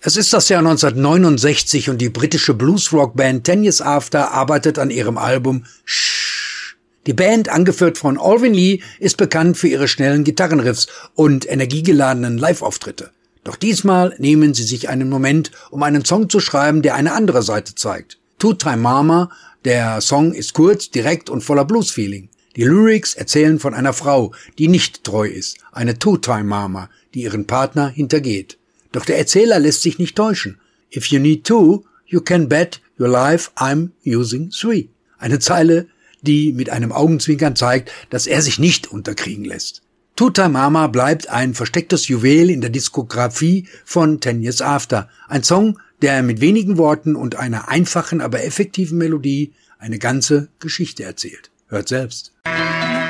Es ist das Jahr 1969 und die britische Blues-Rock-Band 10 Years After arbeitet an ihrem Album Shh. Die Band, angeführt von Alvin Lee, ist bekannt für ihre schnellen Gitarrenriffs und energiegeladenen Live-Auftritte. Doch diesmal nehmen sie sich einen Moment, um einen Song zu schreiben, der eine andere Seite zeigt. Two-Time Mama, der Song ist kurz, direkt und voller Blues-Feeling. Die Lyrics erzählen von einer Frau, die nicht treu ist, eine Two-Time Mama, die ihren Partner hintergeht. Doch der Erzähler lässt sich nicht täuschen. If you need two, you can bet your life I'm using three. Eine Zeile, die mit einem Augenzwinkern zeigt, dass er sich nicht unterkriegen lässt. Two-Time Mama bleibt ein verstecktes Juwel in der Diskografie von 10 Years After. Ein Song, der mit wenigen Worten und einer einfachen, aber effektiven Melodie eine ganze Geschichte erzählt. Hört selbst.